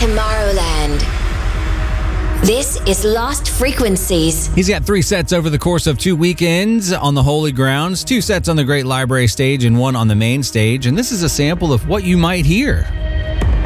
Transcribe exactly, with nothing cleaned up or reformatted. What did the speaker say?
Tomorrowland. This is Lost Frequencies. He's got three sets over the course of two weekends on the Holy Grounds, two sets on the Great Library stage and one on the main stage. And this is a sample of what you might hear.